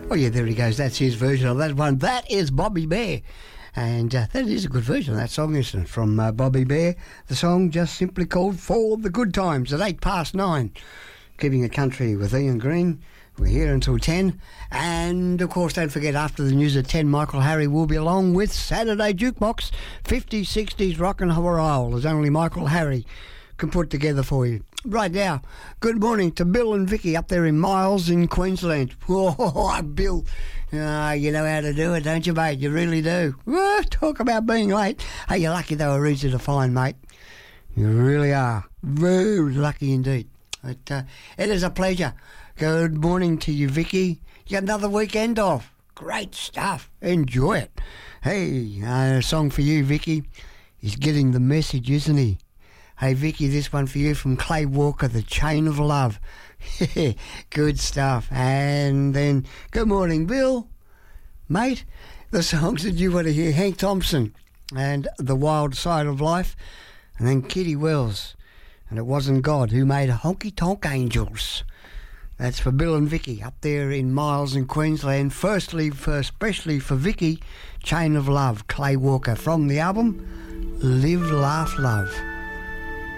Oh, yeah, there he goes. That's his version of that one. That is Bobby Bear. And that is a good version of that song, isn't it? From Bobby Bear. The song just simply called For the Good Times at 9:08. Keeping it country with Ian Green. We're here until 10. And, of course, don't forget, after the news at 10, Michael Harry will be along with Saturday Jukebox. 50s, 60s, rock and roll, as only Michael Harry can put together for you. Right now, good morning to Bill and Vicky up there in Miles in Queensland. Oh, Bill, you know how to do it, don't you, mate? You really do. Talk about being late. Hey, you're lucky they were easy to find, mate. You really are. Very lucky indeed. But, it is a pleasure. Good morning to you, Vicky. You got another weekend off. Great stuff. Enjoy it. Hey, a song for you, Vicky. He's getting the message, isn't he? Hey, Vicky, this one for you from Clay Walker, The Chain of Love. Good stuff. And then, good morning, Bill. Mate, the songs that you want to hear, Hank Thompson and The Wild Side of Life. And then Kitty Wells. And It Wasn't God Who Made Honky Tonk Angels. That's for Bill and Vicky up there in Miles in Queensland. Especially for Vicky, Chain of Love, Clay Walker, from the album Live, Laugh, Love.